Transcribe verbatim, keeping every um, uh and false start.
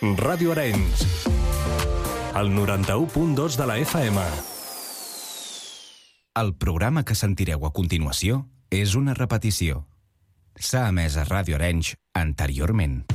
Ràdio Arenys, el noranta-u punt dos de la F M. El programa que sentireu a continuació és una repetició. S'ha emès a Ràdio Arenys anteriorment.